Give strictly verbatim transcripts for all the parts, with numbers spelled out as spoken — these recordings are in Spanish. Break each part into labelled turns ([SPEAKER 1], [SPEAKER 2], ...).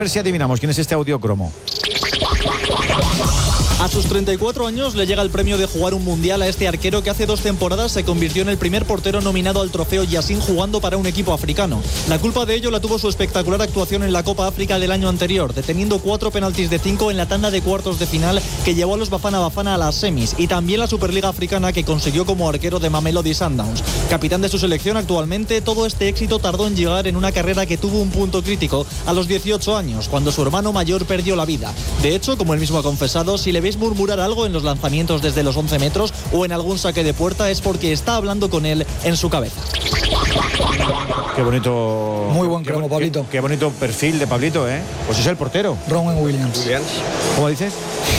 [SPEAKER 1] ver si adivinamos quién es este audiocromo.
[SPEAKER 2] A sus treinta y cuatro años le llega el premio de jugar un mundial a este arquero que hace dos temporadas se convirtió en el primer portero nominado al trofeo Yassin jugando para un equipo africano. La culpa de ello la tuvo su espectacular actuación en la Copa África del año anterior, deteniendo cuatro penaltis de cinco en la tanda de cuartos de final que llevó a los Bafana Bafana a las semis, y también la Superliga Africana que consiguió como arquero de Mamelodi Sundowns. Capitán de su selección actualmente, todo este éxito tardó en llegar en una carrera que tuvo un punto crítico a los dieciocho años, cuando su hermano mayor perdió la vida. De hecho, como él mismo ha confesado, si le veis murmurar algo en los lanzamientos desde los once metros o en algún saque de puerta es porque está hablando con él en su cabeza.
[SPEAKER 1] Qué bonito.
[SPEAKER 3] Muy buen cromo, Pablito.
[SPEAKER 1] Qué, qué bonito perfil de Pablito, ¿eh? Pues es el portero.
[SPEAKER 3] Rowan Williams.
[SPEAKER 4] Williams.
[SPEAKER 1] ¿Cómo dices?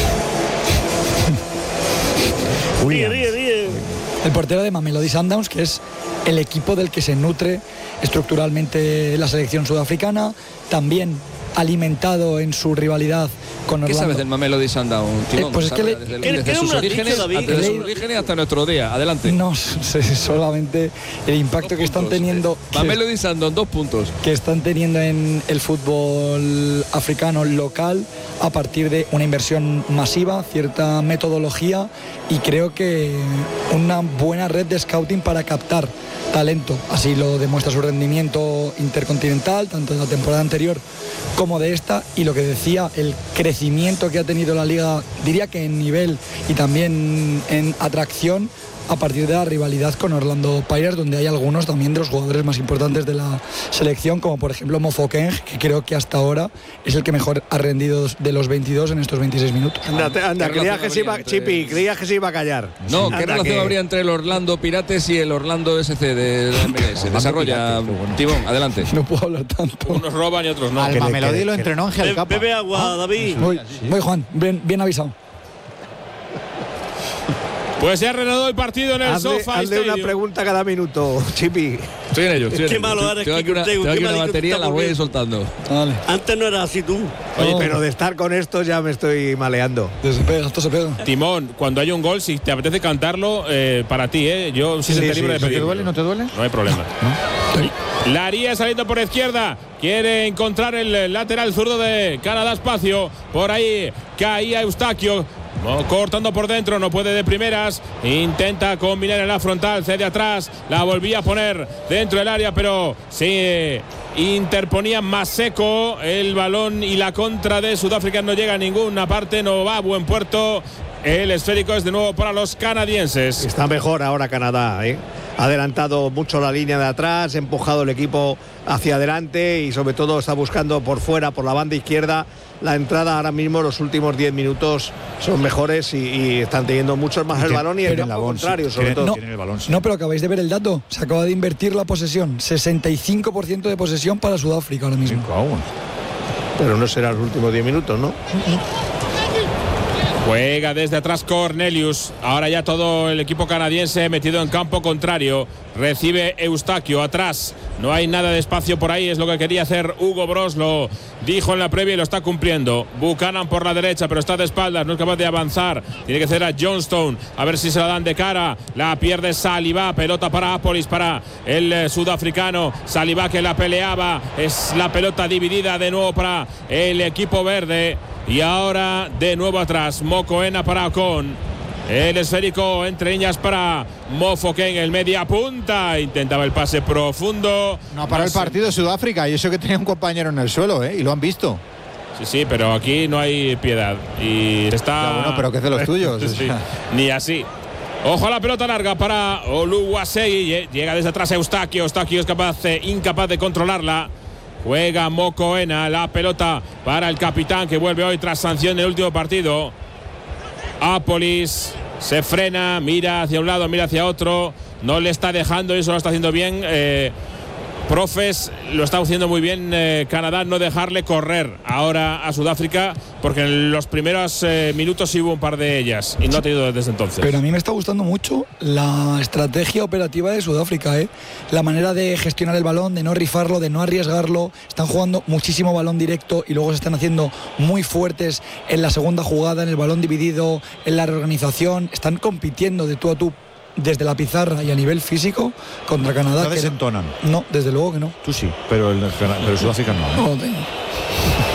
[SPEAKER 4] Williams. Ríe, ríe, ríe.
[SPEAKER 3] El portero de Mamelodi Sundowns, que es el equipo del que se nutre estructuralmente la selección sudafricana, también alimentado en su rivalidad con Orlando.
[SPEAKER 5] ¿Qué sabes del Mamelodi Sundowns, Timón?
[SPEAKER 3] Eh, pues es que le,
[SPEAKER 5] desde,
[SPEAKER 4] ¿qué,
[SPEAKER 5] desde
[SPEAKER 4] qué
[SPEAKER 5] sus orígenes, desde sus orígenes hasta nuestro día. Adelante.
[SPEAKER 3] No, solamente el impacto
[SPEAKER 5] dos
[SPEAKER 3] que están
[SPEAKER 5] puntos.
[SPEAKER 3] teniendo.
[SPEAKER 5] Mamelodi Sundowns, dos puntos.
[SPEAKER 3] Que están teniendo en el fútbol africano local a partir de una inversión masiva, cierta metodología y creo que una buena red de scouting para captar talento. Así lo demuestra su rendimiento intercontinental, tanto en la temporada anterior como de esta, y lo que decía, el crecimiento que ha tenido la liga, diría que en nivel y también en atracción a partir de la rivalidad con Orlando Pirates, donde hay algunos también de los jugadores más importantes de la selección, como por ejemplo Mofokeng, que creo que hasta ahora es el que mejor ha rendido de los veintidós en estos veintiséis minutos.
[SPEAKER 4] Anda, anda,
[SPEAKER 5] ¿Qué
[SPEAKER 4] creías que, se iba,
[SPEAKER 5] entre...
[SPEAKER 4] Chipi, creías que se iba a callar.
[SPEAKER 5] No,
[SPEAKER 4] Anda,
[SPEAKER 5] ¿qué relación
[SPEAKER 4] que...
[SPEAKER 5] habría entre el Orlando Pirates y el Orlando S C de la M L S? Desarrolla, Timón, adelante.
[SPEAKER 3] No puedo hablar tanto.
[SPEAKER 6] Unos roban y otros no.
[SPEAKER 1] Al Mamelodi lo entrenó Ángel
[SPEAKER 4] Be-
[SPEAKER 1] Capa.
[SPEAKER 4] Bebe agua, David.
[SPEAKER 3] Voy, voy Juan, bien, bien avisado.
[SPEAKER 6] Pues se ha reanudado el partido en el
[SPEAKER 4] Hazle,
[SPEAKER 6] Sofa
[SPEAKER 4] hazle una
[SPEAKER 6] Stadium.
[SPEAKER 4] pregunta cada minuto, Chipi.
[SPEAKER 5] Estoy en ello, estoy en
[SPEAKER 4] Qué
[SPEAKER 5] ello.
[SPEAKER 4] malo eres,
[SPEAKER 5] Tengo aquí una,
[SPEAKER 4] Kiko,
[SPEAKER 5] tengo aquí
[SPEAKER 4] qué
[SPEAKER 5] una
[SPEAKER 4] mal
[SPEAKER 5] batería, la voy a ir
[SPEAKER 4] porque-
[SPEAKER 5] soltando.
[SPEAKER 3] Vale.
[SPEAKER 4] Antes no era así tú. Oye,
[SPEAKER 3] No.
[SPEAKER 4] pero de estar con esto ya me estoy maleando.
[SPEAKER 3] Se pega, esto se pega.
[SPEAKER 6] Timón, cuando hay un gol, si te apetece cantarlo, eh, para ti, ¿eh? Yo sí,
[SPEAKER 4] Sí,
[SPEAKER 6] senté
[SPEAKER 4] sí,
[SPEAKER 6] libre de
[SPEAKER 4] sí.
[SPEAKER 1] ¿No te
[SPEAKER 6] pedirlo.
[SPEAKER 1] duele? ¿No te duele?
[SPEAKER 6] No hay problema. La haría saliendo por izquierda. Quiere encontrar el lateral zurdo de Canadá espacio. Por ahí caía Eustaquio. No, cortando por dentro, no puede de primeras. Intenta combinar en la frontal, cede atrás. La volvía a poner dentro del área, pero sí interponía más seco el balón y la contra de Sudáfrica no llega a ninguna parte, no va a buen puerto. El esférico es de nuevo para los canadienses.
[SPEAKER 4] Está mejor ahora Canadá, ¿eh? Ha adelantado mucho la línea de atrás, ha empujado el equipo hacia adelante y sobre todo está buscando por fuera, por la banda izquierda. La entrada ahora mismo, los últimos diez minutos son mejores y, y están teniendo mucho más el
[SPEAKER 1] Tiene-
[SPEAKER 4] balón y el
[SPEAKER 1] tiene
[SPEAKER 4] campo
[SPEAKER 1] la bon-
[SPEAKER 4] contrario,
[SPEAKER 1] sí,
[SPEAKER 4] sobre
[SPEAKER 1] tiene-
[SPEAKER 4] todo.
[SPEAKER 3] No,
[SPEAKER 1] tiene el balón, sí.
[SPEAKER 3] no, pero acabáis de ver el dato. Se acaba de invertir la posesión. sesenta y cinco por ciento de posesión para Sudáfrica ahora mismo.
[SPEAKER 1] Cinco a uno.
[SPEAKER 4] Pero no será los últimos diez minutos, ¿no?
[SPEAKER 6] Juega desde atrás Cornelius. Ahora ya todo el equipo canadiense metido en campo contrario. Recibe Eustaquio atrás. No hay nada de espacio por ahí. Es lo que quería hacer Hugo Broos. Lo dijo en la previa y lo está cumpliendo. Buchanan por la derecha, pero está de espaldas. No es capaz de avanzar. Tiene que hacer a Johnstone. A ver si se la dan de cara. La pierde Saliba. Pelota para Apolis, para el eh, sudafricano. Saliba que la peleaba. Es la pelota dividida de nuevo para el equipo verde. Y ahora de nuevo atrás, Mokoena para Ocon. El esférico entre líneas para Mofokeng, el media punta. Intentaba el pase profundo.
[SPEAKER 1] No para el partido de Sudáfrica y eso que tenía un compañero en el suelo, ¿eh? Y lo han visto.
[SPEAKER 6] Sí, sí, pero aquí no hay piedad. Y está.
[SPEAKER 1] Ya, bueno, pero que es de los tuyos.
[SPEAKER 6] Sí, ni así. Ojo a la pelota larga para Oluwasei. Llega desde atrás Eustaquio. Eustaquio es capaz, eh, incapaz de controlarla. Juega Mokoena, la pelota para el capitán que vuelve hoy tras sanción del último partido. Apolis se frena, mira hacia un lado, mira hacia otro. No le está dejando y eso lo está haciendo bien. Eh, Profes, lo está haciendo muy bien eh, Canadá, no dejarle correr ahora a Sudáfrica, porque en los primeros eh, minutos sí hubo un par de ellas y no ha tenido desde entonces.
[SPEAKER 3] Pero a mí me está gustando mucho la estrategia operativa de Sudáfrica, ¿eh? La manera de gestionar el balón, de no rifarlo, de no arriesgarlo. Están jugando muchísimo balón directo y luego se están haciendo muy fuertes en la segunda jugada, en el balón dividido, en la reorganización. Están compitiendo de tú a tú desde la pizarra y a nivel físico contra Canadá.
[SPEAKER 1] No
[SPEAKER 3] que
[SPEAKER 1] desentonan.
[SPEAKER 3] no, desde luego que no.
[SPEAKER 1] Tú sí, pero el, pero el Sudáfrica no. ¿eh?
[SPEAKER 3] No,